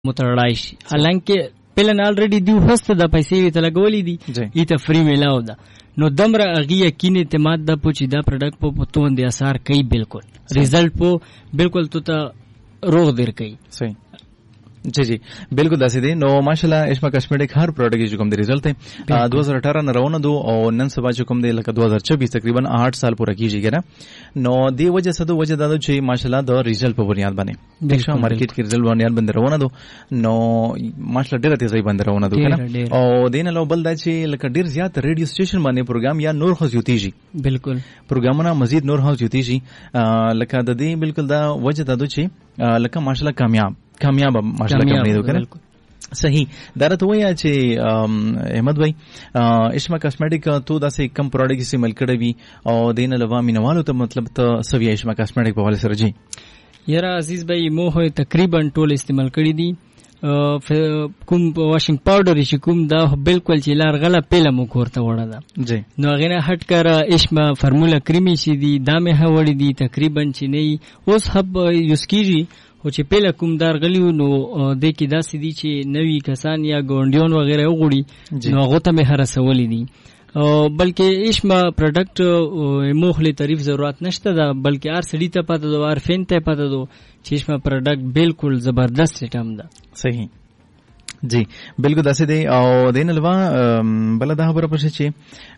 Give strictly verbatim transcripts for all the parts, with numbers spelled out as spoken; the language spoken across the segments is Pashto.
متړای شي. حالانکه پلن الریډي دی هسته د پیسې وی ته لګولې دي ایته فری میلاو ده نو دمره اغي یقین اعتماد د پوچی دا پروډکټ په پتون دي اثر کوي بالکل ریزلټ په بالکل تو ته روغ در کوي. صحیح जी जी बिल्कुल दासी दी नो माशाल्लाह इसमें कॉस्मेटिक हर प्रोडक्ट जो कम दे रिजल्ट थे दो हज़ार अठारह न रवाना दो और नन सभा जो कम दे लगा दो हज़ार चौबीस तकरीबन आठ साल पूरा कीजिएगा ना नो दे वजह से दो वजह दादो जी माशाल्लाह दो रिजल्ट पर बुनियाद बने देखो मार्केट की रिजल्ट बुनियाद बंद रवाना दो नो माशाल्लाह डेरा तेज बंद रवाना दो ना और देना लो बलदा जी लगा डेर ज्यादा रेडियो स्टेशन बने प्रोग्राम या नूर हाउस युती जी बिल्कुल प्रोग्राम ना मजीद नूर हाउस युती जी लगा ददी बिल्कुल दा वजह दादो जी लगा माशाल्लाह कामयाब कामयाब माशाल्लाह कंपनी दो करे सही दारा तो वही आज अहमद भाई इसमें कॉस्मेटिक तो दासे कम प्रोडक्ट से मिल करे भी और देने लवा मिनवालो तो मतलब तो सभी इसमें कॉस्मेटिक पे वाले सर जी यारा अजीज भाई मो हो तकरीबन टोल इस्तेमाल करी दी کوم واشنګ پاوډر چې کوم دا بالکل چې لار غلا پیله مو کوړته وړه ده جی نو غنه هټ کر اسما فرمولا کریمی چې دی دامه هوړی دی تقریبا چې نه اوس هب یوز کیږي او چې پیله کوم دار غلیو نو د کی داسې دي چې نوی کسان یا ګونډیون وغیرہ وګړي نو هغه ته مه هرسولې دي بلکې اسما پروډکټ موخلی تعریف ضرورت نشته ده بلکې ار سړی ته پته دو ار فین ته پته دو چې اسما پروډکټ بالکل زبردست سیستم ده. صحیح जी बिल्कुल दसे दे और देन अलवा बला दा खबर पछे छे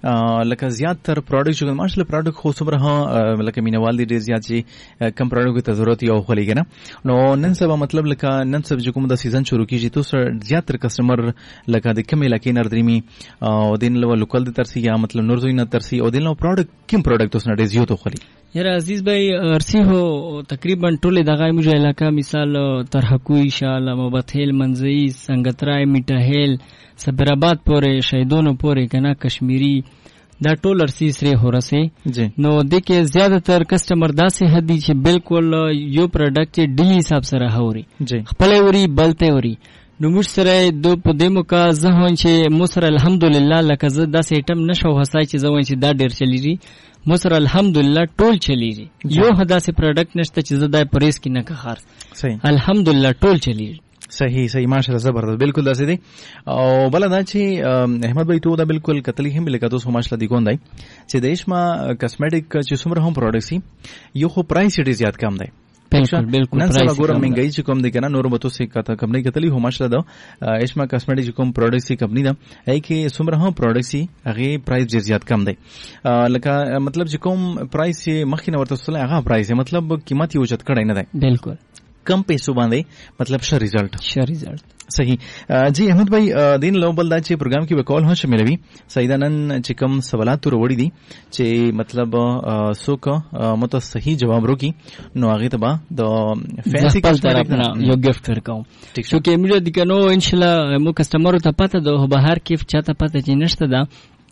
लका ज्यादातर प्रोडक्ट जो माशाल्लाह प्रोडक्ट खो सब रहा लका मीनावाल दी ज्यादा छे कम प्रोडक्ट की जरूरत या खोली के ना नो नन सब मतलब लका नन सब जो कुम दा सीजन शुरू की जी तो ज्यादातर कस्टमर लका दे कम इलाके नरदरीमी और दिन अलवा लोकल दी तरसी या मतलब नरजुइना तरसी और दिन प्रोडक्ट किम प्रोडक्ट तो सना डेजियो तो खोली यार अजीज भाई अरसी हो तकरीबन टोले दगाई मुझे इलाका मिसाल तरहकुई शाला मबथेल मंजई संगतराय मिठाहेल सबराबाद पोरे शहीदों पोरे कना कश्मीरी दा टोल अरसी सरे हो रसे नो देखे ज्यादातर कस्टमर दा से हदी छे बिल्कुल यो प्रोडक्ट डीली हिसाब से रहावरी खपलेवरी बलतेवरी नो मुसरे दो पदेमो का जहन छे मुसर अल्हम्दुलिल्लाह लका दा से आइटम नशो हसाई छे जवन छे दा डेर चली मुसर अल्हम्दुलिल्लाह टोल चली जी यो हदा से प्रोडक्ट नष्ट चीज दा परेस की न खार सही अल्हम्दुलिल्लाह टोल चली सही सही माशाल्लाह जबरदस्त बिल्कुल दसे दे और बला दा छी अहमद भाई तो दा बिल्कुल कतली हम लेका तो माशाल्लाह दी कोन दाई जे देश में कॉस्मेटिक जे सुमर हम प्रोडक्ट सी यो खो प्राइस इट इज याद कम दाई बिल्कुल बिल्कुल नन सब गोरा महंगाई जो कम देखना नोर बतो से कथा कंपनी कतली हो माशाल्लाह दो एशमा कॉस्मेटिक जो कम प्रोडक्ट सी कंपनी दा है कि सुमर हम प्रोडक्ट सी अगे प्राइस जे ज्यादा कम दे लका मतलब जो कम प्राइस से मखिना वर्त सला अगा प्राइस है मतलब कीमत ही उचत कड़ाई न दे बिल्कुल कम पैसों बांधे मतलब श रिजल्ट श रिजल्ट सही जी अहमद भाई दिन लो बलदा चे प्रोग्राम की बकौल हो शमिलवी सईदानन चिकम सवालात तो रोड़ी दी चे मतलब सुक मत सही जवाब रोकी नो आगे तबा द फैंसी कस्टमर अपना यो गिफ्ट करकाऊ क्योंकि मुझे दिकनो इंशाल्लाह मो कस्टमर तो पता दो बाहर के चाहता पता चिनष्ट दा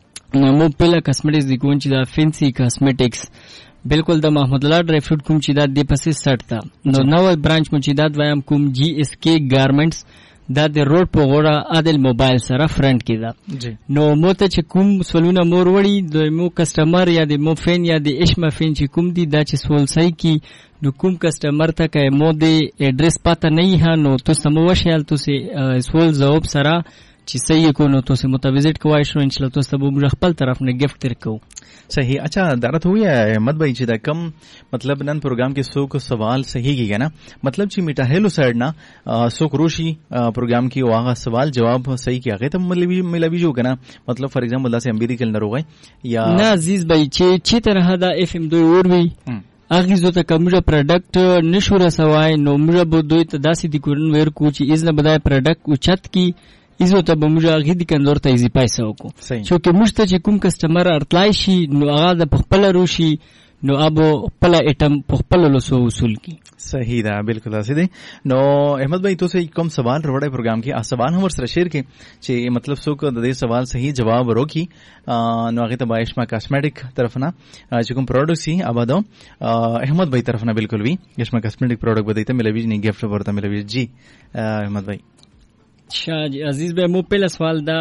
मो पहला कॉस्मेटिक्स दिकोन ची दा फैंसी कॉस्मेटिक्स बिल्कुल द महमदुल्लाह ड्राई फ्रूट कुम चिदाद दे पसे सटता नो नव ब्रांच मु चिदाद वयम कुम जी एस के गारमेंट्स दा दे रोड पे गोड़ा आदिल मोबाइल सरा फ्रंट की दा नो मोते च कुम सोलुना मोर वड़ी दो मो कस्टमर या दे मो फैन या दे इश्मा फैन ची कुम दी दा च सोल सही की नो कुम कस्टमर तक है मो दे एड्रेस पता नहीं है नो तो समवशयाल तो से सोल जवाब सरा ची सही को नो तो से मुतविजिट कवाइश रो इंशाल्लाह तो सब मुरखपल तरफ ने गिफ्ट तरको सही अच्छा दारत हुई है अहमद भाई जी कम मतलब नन प्रोग्राम के सो को सवाल सही की ना मतलब जी मिठाहेलो साइड ना सो क्रोशी प्रोग्राम की वहां सवाल जवाब सही किया गया तो मतलब मिला भी जो ना मतलब फॉर एग्जांपल से अमेरिकन न रोगे या ना अजीज भाई चे ची तरह दा एफएम दो और भी आखिर जो तक मुझे प्रोडक्ट निशुरा सवाई नो मुझे बोदो तदासी दिकुरन वेर कुछ इज़ न बदाय प्रोडक्ट उचत की इजो तब मुझे आगे दी कंदोर ताइजी पैसा को क्योंकि मुझते जे कुम कस्टमर अरतलाइशी नो आगा द पखपला रूशी नो अबो पला एटम पखपला लोसो उसूल की सही दा बिल्कुल सीधे नो अहमद भाई तो से कम सवाल रोड़ा प्रोग्राम की आ सवाल हमर सर शेयर के चे मतलब सो को दे सवाल सही जवाब रोकी नो आगे तब आयशमा कॉस्मेटिक तरफ ना जो प्रोडक्ट सी आबादो अहमद भाई तरफ ना बिल्कुल भी आयशमा कॉस्मेटिक प्रोडक्ट बताइए मिले भी नहीं गिफ्ट बरता मिले भी जी अहमद भाई अच्छा जी अजीज भाई मो पहला सवाल दा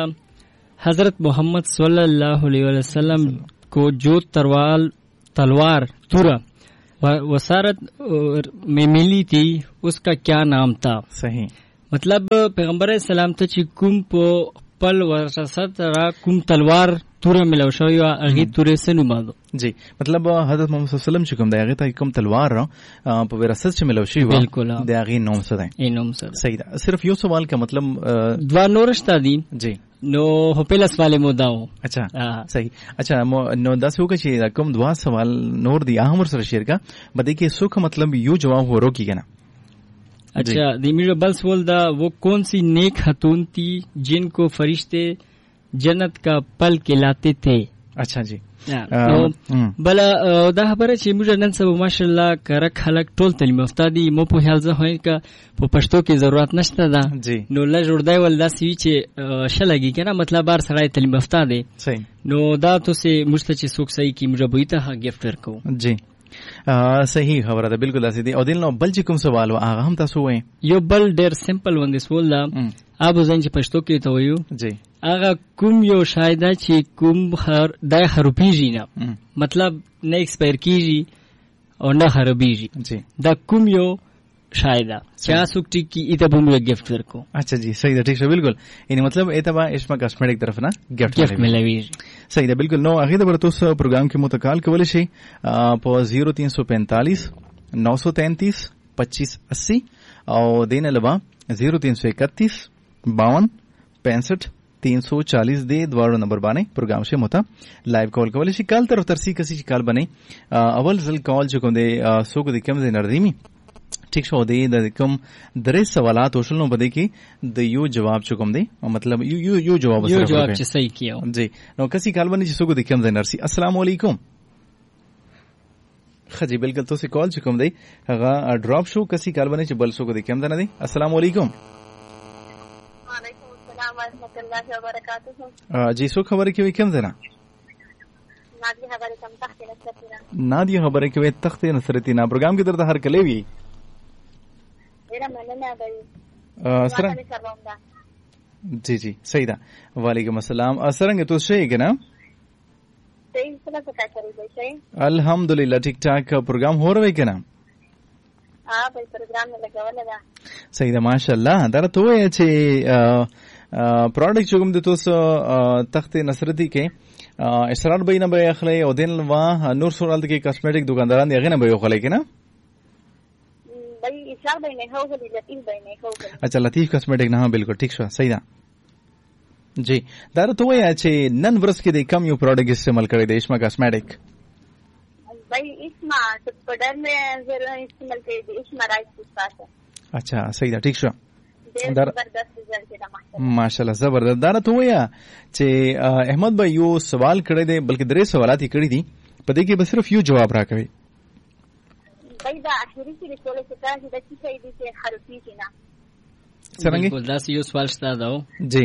हजरत मोहम्मद सल्लल्लाहु अलैहि वसल्लम को जो तरवाल तलवार तुरा वसारत में मिली थी उसका क्या नाम था? सही مطلب پیغمبر اسلام ته چې کوم په خپل وراثت را کوم تلوار توره ملو شوی او هغه توره سنو مادو جی مطلب حضرت محمد صلی الله علیه وسلم چې کوم دغه ته کوم تلوار را په وراثت چې ملو شوی و د هغه نوم څه دی؟ ای نوم څه؟ صحیح ده. صرف یو سوال کا مطلب دوا نورشتا دي جی نو هپل سوال مو داو. اچھا صحیح. اچھا نو دا څه وکړي چې کوم دوا سوال نور دی هغه سره شیر کا بده کې سوک مطلب یو جواب ورو کی کنه. اچھا دی میرا بل سوال دا وہ کون سی نیک خاتون تھی جن کو فرشتے جنت کا پل کلاتے تھے؟ اچھا جی بلا دا خبره چې موږ نن سبا ماشاءالله کار خلک ټول تعلیم یافته دي مو په حال زه هوی کا په پښتو کې ضرورت نشته دا نو لا جوړدای ول دا سی چې شلګي کنه مطلب بار سړی تعلیم یافته دي صحیح نو دا تو سه مشته چې څوک صحیح کی موږ به ته گیفت ورکو. جی صحیح خبره ده بالکل اسې دي او دل نو بل چې کوم سوال و هغه هم تاسو وایي یو بل ډیر سمپل وند سوال دا ابو زین چې پښتو کې ته وایو جی هغه کوم یو شاید چې کوم هر د خرپیږي نه مطلب نه ایکسپایر کیږي او نه خرابیږي جی دا کوم یو شاید چا سوکټی کی ایته به موږ گیفت ورکو. اچھا جی صحیح ده ٹھیک ہے بالکل یعنی مطلب ایته با اسما کاسمیټک طرف نه گیفت ملوي. صحیح ده بالکل نو هغه د برتوس پروګرام کې متکال کول شي په صفر تین سو پینتالیس نو سو تینتیس پچیس اسی او دین علاوه صفر تین سو اکتیس باون پینسٹھ تین سو چالیس دے دوارو نمبر باندې پروګرام شه متا لایو کال کول شي کال طرف ترسي کسي کال بنئ اول ځل کال چې کوم دی سو کو د کم دی نردیمی ٹھیک شو دی د کوم درې سوالات وشلنو بده کې د یو جواب چې کوم دی مطلب یو یو یو جواب سره یو جواب چې صحیح کیو جی نو کسي کال باندې چې سو کو د کم دی نرسي. السلام علیکم. خجی بالکل تو سي کال چې کوم دی هغه ډراپ شو کسي کال باندې چې بل سو کو د کم دی نه دی. السلام علیکم. ورحمۃ اللہ وبرکاتہ. جی سو خبر کې کوم دی نه نادیه خبره کوم تخت نصرتینا نادیه خبره کې تخت نصرتینا پروګرام کې درته هر کله وی میرا مننه دی سره جی جی صحیح ده. وعلیکم السلام. سرنګ تو شي کنه صحیح څه څه کوي دی شي الحمدلله ټیک ټاک پروګرام هو روي کنه ها په پروګرام نه لګول دا صحیح ده ماشاءالله درته وای چې پروډکټ چې کوم د توسو تخت نصرتی کې اسرار بینه به اخلي او دین وا نور سورال کې کاسمیټک دکانداران دی غنه به اخلي کنه بھائی اسرار بینه هو غلی لطیف بینه هو اچھا لطیف کاسمیټک نه بالکل ټیک شو صحیح ده. جی دا ته وای چې نن ورس کې د کم یو پروډکټ استعمال کړی د اسما کاسمیټک بھائی اسما پډر مې زره استعمال کړی د اسما رائس پاسه. اچھا صحیح ده ټیک شو زبردست رزلټ ده ماشاءالله زبردست. دا ته وای چې احمد بھائی یو سوال کړی دی بلکې درې سوالات یې کړی دي په دې کې به صرف یو جواب راکوي. بھائی دا اخیری کې رسول الله چې د څه دی چې خرفي کینا څنګه ګل داس یو سوال شته دا جی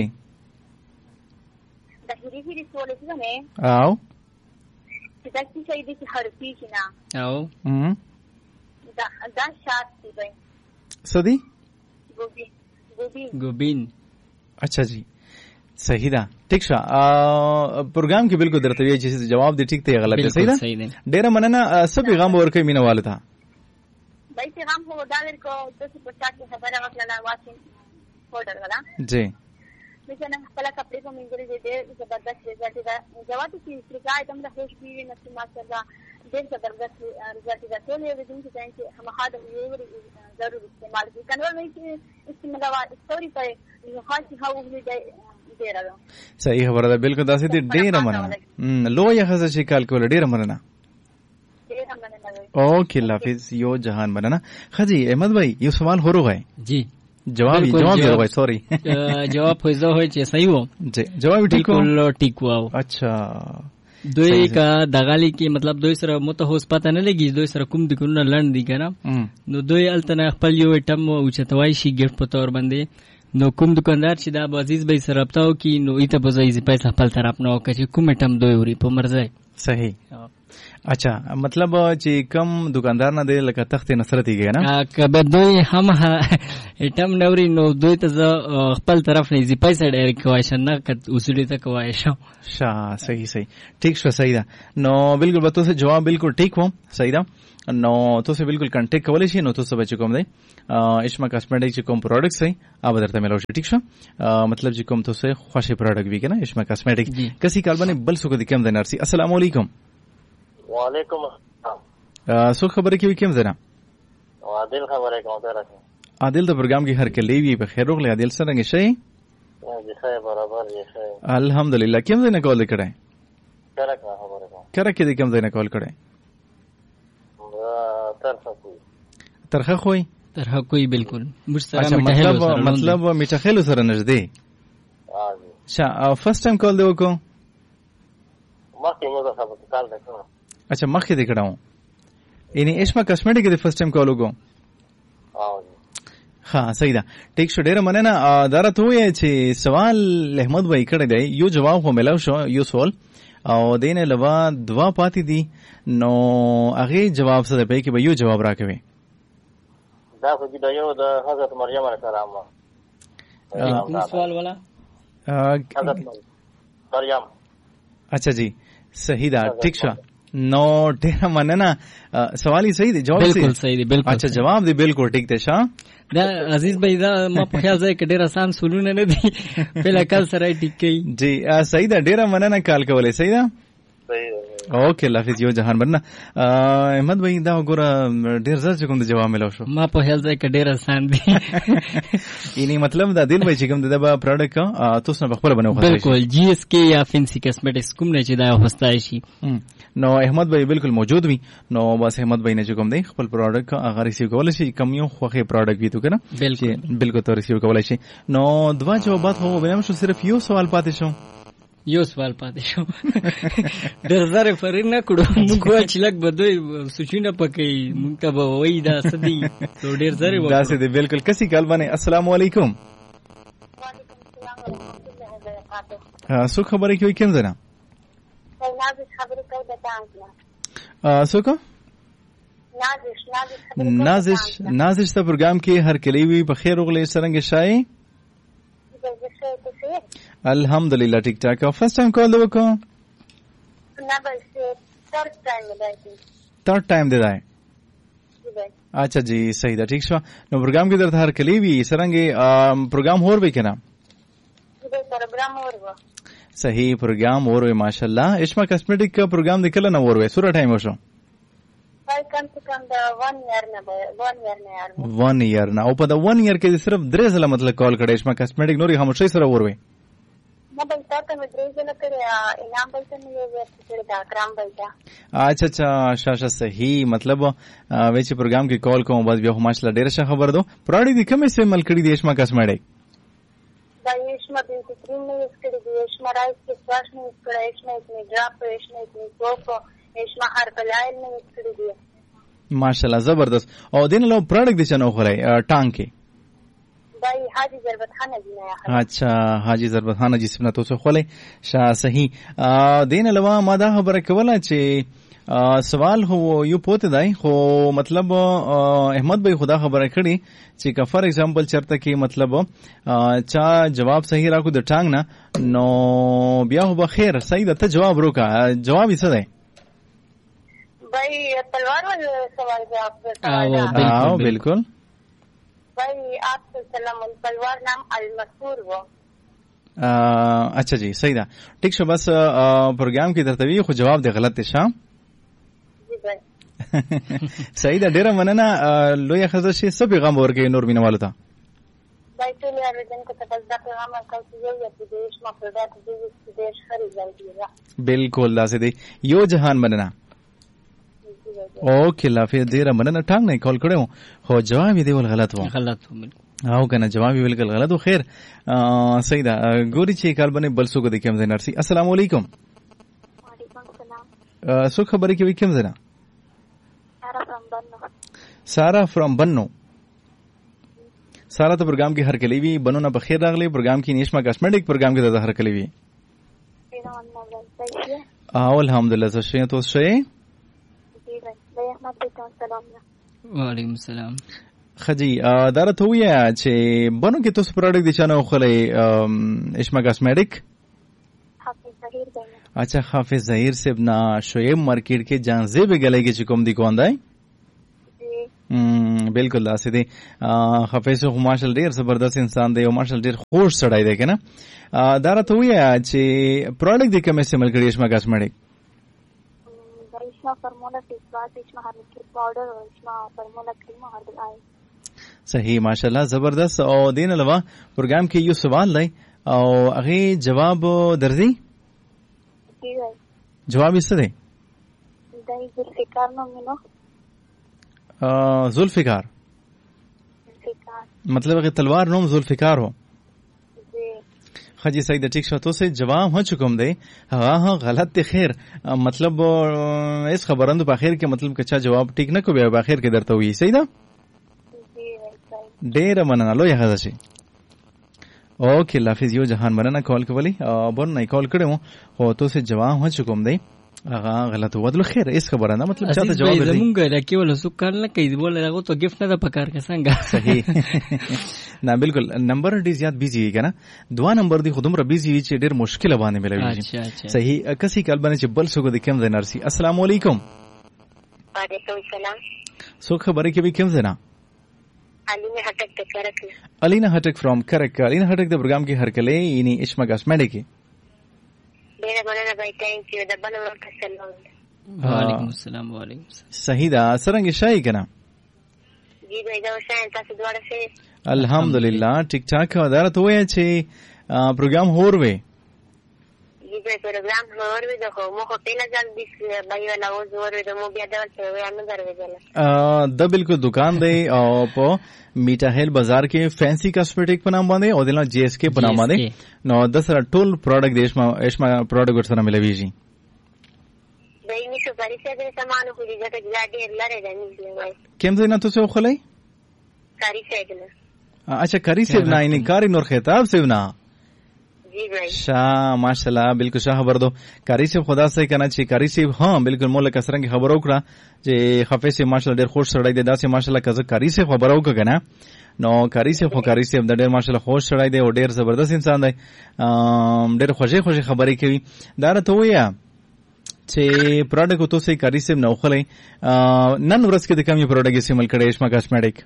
د اخیری کې رسول الله نه او چې د څه دی چې خرفي کینا او هم دا دا شات دی بھائی سدي ګوبین ګوبین ګوبین اچھا جی صحیح ده ٹھیک شو پروګرام کې بالکل درته وی چې جواب دی ټیک دی غلط دی صحیح ده ډیر مننه سب پیغام ورکې مینه والده بھائی پیغام هو دا ورکو د څه په تاسو خبره وکړه واسین فولډر ولا جی مثلا خپل کپڑے کو منګري دې ډېر زبردست رزلټ دا جواب چې فرقای تم د خوش بي نفس ماشاءالله ډېر زبردست رزلټ دا ټول یو دین چې هم خادم یو ضرور استعمال کی کنه نه چې استعمال وا استوري په خاص هاو دې راو صحیح خبره ده بالکل داسې دي ډېر مننه لو یا خزه شي کال کول ډېر مننه اوکے اللہ حافظ. یو جہان مننه. خجی احمد بھائی یو سوال هورو غای جی جواب جواب دی غای سوری جواب فیضا ہوئی چې صحیح وو جی جواب ٹھیک وو ٹھیک وو اچھا دوی کا دغالی کې مطلب دوی سره متهوس پته نه لګي دوی سره کوم د ګونه لړن دي کنه نو دوی التنه خپل یو ټم او چتوای شي ګفت په تور باندې نو کوم دکاندار چې دا عزیز به سره رابطه وکي نو ایته به زیز پیسې خپل طرف نه وکړي کوم ټم دوی وري په مرزه صحیح. اچھا مطلب چې کم دکاندار نه دی لکه تخت نصرت یې نه کبه دوی هم ټم نوري نو دوی ته خپل طرف نه زی پیسې ډیر کوي شنه کت اصولي ته کوي شو شا صحیح صحیح ٹھیک شو صحیح ده. نو بالکل به تاسو جواب بالکل ٹھیک و صحیح ده. نو تاسو بالکل کانټیکټ کولای شئ. نو تاسو به چې کوم دی اشما کاسمیټک چې کوم پروډکټس دی هغه درته ملو شي. ٹھیک شو مطلب چې کوم تاسو خوښي پروډکټ وی کنه اشما کاسمیټک کسي کال باندې بل څه کو دي کوم دی نرسي. السلام علیکم. وعلیکم السلام. سو خبره کې کوم زنه عادل خبره کوم درته عادل د پروګرام کې هر کله وی په خیر وغلی. عادل سره څنګه شي؟ جی خیر برابر جی خیر الحمدلله. کوم زنه کول کړه؟ کرک خبره کوم کرک کې کوم زنه کول کړه؟ ترخه کوي ترخه کوي ترخه کوي بالکل مشترک مطلب مطلب میټه خېلو سره نږدې. ها شا فرست ټایم کال دی وکړو مخکې مو څه خبره کال ده. اچھا مخکې دې کړهو یعنی اشما کاسمیټک کې فرست ټایم کال وکړو. ها صحیح ده. ټیک شو ډیره مننه. درته وایي چې سوال احمد وای کړی دی یو جواب هم ملو شو یو سوال او دینه لوا دوا پاتې دي نو هغه جواب سره به کې به یو جواب راکوي. دا خو دې یو د حضرت مریم علیه السلام سوال والا حضرت مریم. اچھا جی صحیح ده. ٹھیک شو نو ډیره مننه. سوال یې صحیح دی جواب بالکل صحیح دی بالکل. اچھا جواب دی بالکل ٹھیک دی. شاه دا عزیز بھائی دا ما په خیال ځای کې ډیر آسان سولونه نه دي په کال سره ټیک کی. جی صحیح ده ډیره مننه کال کولای. صحیح ده صحیح ده. اوکې لافظ یو جهان برنه احمد بھائی دا وګوره ډیر زړه کوم د جواب ملو شو. ما په خیال ځای کې ډیر آسان دي یعنی مطلب دا دل وای چې کوم د پروډکټ تاسو نه خپل بنو بالکل جی ایس کے یا فینسی کاسمیټکس کوم نه چې دا هوستای شي. نو احمد بھائی بالکل موجود وي. نو بس احمد بھائی نه کوم دی خپل پروډکټ هغه ریسیو کولای شي. کم یو خوخه پروډکټ وي تو کنه بالکل بالکل تو ریسیو کولای شي. نو دوا جوابات هو بنم شو صرف یو سوال پاتې شو یو سوال پاتې شو ډېر زره فرق نه کړو موږ چې لګ بدوي سوچونه پکې موږ ته به وای دا سدي تو ډېر زره دا سدي بالکل کسي کال باندې. السلام علیکم. وعلیکم السلام ورحمۃ اللہ وبرکاتہ. سو خبره کوي کوم زنه نازش خبره کوي د تاسو سو کو نازش نازش نازش ته پروګرام کې هر کلی وی په خیر وغلی سرنګ شای. الحمدلله ٹھیک ٹھاک. فرست ٹائم کال وکړو نه بس تھرڈ ٹائم دی تھرڈ ټایم دی دی. اچھا جی صحیح ده. ٹھیک شو نو پروګرام کې درته هر کلی وی سرنګ پروګرام هور وی کنه پروګرام هور و صحیح پروګرام اور وی ماشاءالله. اشما کاسمیټک کا پروګرام د کله نه اور وی سوره ټایم وشو پای کم څه کم د ون ایئر نه ون ایئر نه یار ون ایئر نه او په د ون ایئر کې صرف درې ځله مطلب کال کړي اشما کاسمیټک نوري همشه سره اور وی نه بل تاسو مې درې ځله کړی انعام بل څه نه وی چې دا کرام بل دا. اچھا اچھا شاشه صحیح مطلب وی چې پروګرام کې کال کوم بس بیا ماشاءالله ډیره ښه خبر دو. پروډکټ دې کوم استعمال کړی دی اشما کاسمیټک؟ دا اشما د کریم نه یوز کړی دی اشما رایس کې واش نه یوز کړی اشما کې ډراپ اشما کې سوپ اشما هربل آیل نه یوز کړی دی ماشاءالله زبردست. او دین له پروډکټ دې چنو خورای ټانګ کې دای حاجی ضربت خان جی نه. اچھا حاجی ضربت خان جی سمنه توسو خولای شاه صحیح. دین له ما دا خبره کوله چې سوال هو یو پوت دی خو مطلب احمد بھائی خدا خبره کړي چې که فار ایگزامپل چرته کې مطلب چا جواب صحیح راکو د ټانګ نه نو بیا هو بخیر صحیح ده ته جواب روکا جواب یې څه دی بھائی تلوار والے سوال جواب ہاں بالکل بھائی آپ سلام تلوار نام المسور وہ اچھا جی صحیح ده. ٹھیک شو بس پروګرام کې درته وی خو جواب دی غلط دی. شام صحیح ده ډیره مننه. لوی خزر شي سب پیغام ورکې نور مینوالو ته بھائی ټول یار دین کو ته دا پیغام کوي چې یو د دیش ما پروډکټ دی چې دیش خریدل کیږي بالکل داسې دی. یو جهان مننه. اوکې لافي ډیره مننه. ټانګ نه کال کړو خو جواب دی ول غلط و غلط و او کنه جواب بالکل غلط و. خیر صحیح ده. ګوري چې کال باندې بل څوک د کوم نرسي. السلام علیکم. وعلیکم السلام. څو خبرې کوي کوم ځای نه؟ سارا فرام بنو. سارا فرام بنو. سارا ته پروګرام کې هر کلی وی بنو نه بخیر راغلی. پروګرام کې نشما کاسمیټک پروګرام کې د هر کلی وی او الحمدلله څه شي ته شي. وعلیکم السلام. خجی دار ته ویا چې بنو کې تاسو پروډکټ دي چانه خلې اشما کاسمیټک حافظ ظهیر دی. اچھا حافظ ظهیر سے نا شعیب مارکیٹ کې جانزه به گلے کې کوم دی کوندای بالکل داسې دی. حافظ خو ماشال ډیر زبردست انسان دی او ماشال ډیر خوش سړی دی کنه. دا راته وایه چې پروډکټ دې کوم استعمال کړی اسما کاسمیټک؟ اسما فارمولا فیس واش، اسما هارمونیک پاوډر او اسما فارمولا کریم او هربل آئل. صحیح ماشاءالله زبردست. او دین علاوه پروګرام کې یو سوال دی او هغه جواب درځي؟ جواب یې څه دی؟ دای ذوالفقار نوم نو ذوالفقار मतलब अगर तलवार नोम ज़ुल्फ़िकार हो खजी सही द ठीक शतो से जवाब हो चुकम दे हाँ हाँ गलत थे खैर मतलब इस खबरंद बाखिर के मतलब कच्चा जवाब ठीक न को बे बाखिर के दरता हुई सही दा डेर मनना लो यहाँ दशी ओके लाफिज यो जहान मनना कॉल के वाली बोल नहीं कॉल करे हो तो से जवाब हो चुकम दे هغه غلط وادلو خیر اس خبره نه مطلب چاته جواب دی زمونږ راکې ولا سو کار نه کوي بوله هغه ته گیفت نه د پکار کا څنګه صحیح نه بالکل نمبر ډی زیات بیزی وی کنه دوا نمبر دی خودم ر بیزی وی چې ډیر مشکل باندې ملوي صحیح کسي کال باندې چې بل سوګو د کوم زنارسي السلام علیکم. وعلیکم السلام. سو خبره کې به کوم زنا الینا هټک د کرک الینا هټک فرام کرک الینا هټک د پروګرام کې هر کله یعنی اسما کاسمیټک کې ډیر مننه بای ثانک یو د بل ورته سلام. وعلیکم السلام. وعلیکم السلام. صحیح دا سرنګ شای کنه جی بای دا شای تاسو دواړه شه الحمدلله ټیک ټاک ودار ته وای چې پروګرام هور وې جی بای پروګرام هور وې د مو خو په لږ د بای ولا او زور د مو بیا دا څه وای ان دروځل د بالکل دکان دی او په میټا هیل بازار کې فینسی کاسمیټک په نام باندې او دلته جی ایس کے په نام باندې نو د سره ټول پروډکټ دیشما اشما پروډکټ سره ملويږي دای نشو پریسه د سامان خو دې ځکه ډیر لره ده نه وای کوم ځای نه تاسو خلای کاری سیګل اچھا کاری سیب نه نه کاری نور خطاب سیب نه جی بھائی شاه ماشاءالله بالکل شاه خبر دو کاری سیب خدا سے کنا چی کاری سیب ها بالکل مولا کسرنګ خبر وکړه چې خفه سي ماشاءالله ډیر خوش سړی دی داسې ماشاءالله کزه کاری سیب خبر وکړه کنه نو کاری سیب خو کاری سیب د ډیر ماشاءالله خوش سړی دی او ډیر زبردست انسان دی ډیر خوشي خوشي خبرې کوي دا راته ویا چې پروډکټ تو سه کاری سیب نو خلای نن ورځ کې د کوم یو پروډکټ استعمال کړي اسما کاسمیټک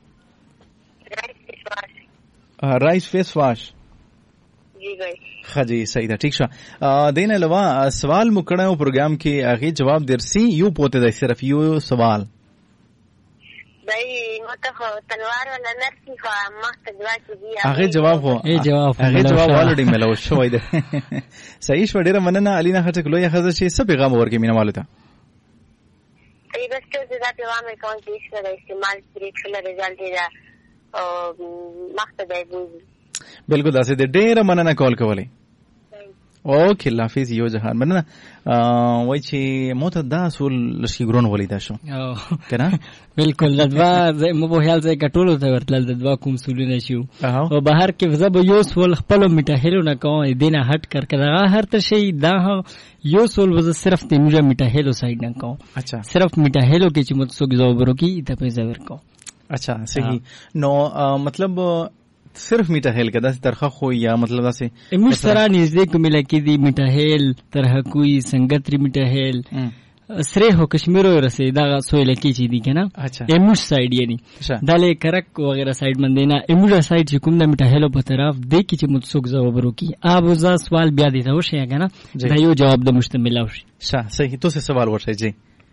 رائس فیس واش جی بھائی خجی صحیح ده ٹھیک شه دین علاوه سوال مو کړو پروګرام کې هغه جواب درسي یو پوته ده صرف یو سوال بھائی مته تلوار ولا نرسي خو مخته دوا چې دی هغه جواب هو ای جواب هغه جواب الریډي ملو شوې ده صحیح شو ډیره مننه الینا هټک لوی خزه شي سب پیغام ورګی مینه مالته ای بس ته دا پیغام کوم چې سره استعمال پرې کړل رزلټ دی او مخته دی بالکل داسې د ډیره مننه کال کولې اوکې لافیز یو جهان مننه وای چې موته دا اصول لشي ګرون ولیدا شو کنه بالکل دوا مو په خیال ځای کټولو ته ورتل دوا کوم سولونه شو او بهر کې زب یو سول خپل میټاهلو نه کوم دینه هټ کر کړه هر تر شي دا یو سول وز صرف تیموجا میټاهلو سایډ نه کوم اچھا صرف میټاهلو کې چې مت سو زوبرو کې ته په زور کو اچھا صحیح نو مطلب صرف میټا هیل کدا ترخه خو یا مطلب داسې موږ سره نږدې کومه لکه دی میټا هیل ترخه کوئی سنگتری میټا هیل سره هو کشمیرو رسې دا سویل کې چي دي کنه ایموش سایډ یعنی داله کرک وغیرہ سایډ باندې نه ایموش سایډ چې کوم د میټا هیلو په طرف د کی چې متسوک زوبرو کی اب وزا سوال بیا دي ته وشه کنه دا یو جواب د مشتمل اوشي شه صحیح تو څه سوال ورشي جی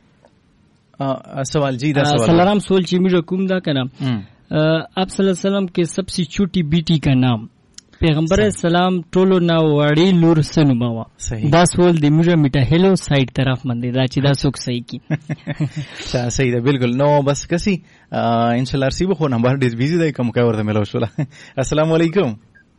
سوال جی دا سوال سلام سوال چې موږ کوم دا کنه آپ صلی اللہ علیہ وسلم کے سب سے چھوٹی بیٹی کا نام پیغمبر اسلام ټولو نا وړي لور سنوموا دا سوال دی موږ میټا هیلو سایډ طرف باندې دا چې دا څوک صحیح کی صحیح ده بالکل نو بس کسي ان شاء الله رسیب خو نمبر ډیر بیزی دی کوم کار ورته ملو شو السلام علیکم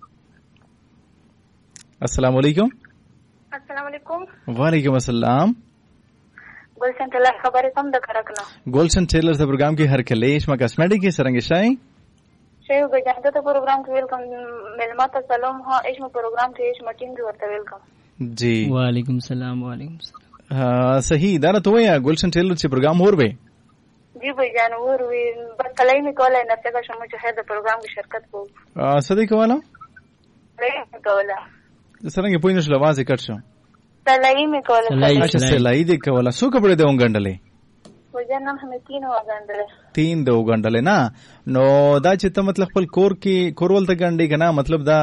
السلام علیکم السلام علیکم وعلیکم السلام گلشن ټیلر خبرې کوم د کرکنه گلشن ټیلر د پروګرام کې هر کله اسما کاسمیټک کې سرنګ شای شی وګورئ ته پروګرام کې ویلکم ملمات سلام ها اسما پروګرام کې اسما ټیم دی ورته ویلکم جی وعلیکم السلام وعلیکم السلام صحیح دا ته ویا گلشن ټیلر چې پروګرام اور وې جی بھائی جان اور وی بس کله می کوله نه څنګه شمو چې هر د پروګرام کې شرکت کوو سدي کوله لای کوله سرنګ پوینه شل आवाज کټ شو سلای می کوله اچھا سلای دې کوله سو کپڑے دې اونګندلې خو جنم همې تین وګڼل تین د وګڼل نه نو دا چې ته مطلب خپل کور کې کورول ته ګڼډي کنه مطلب دا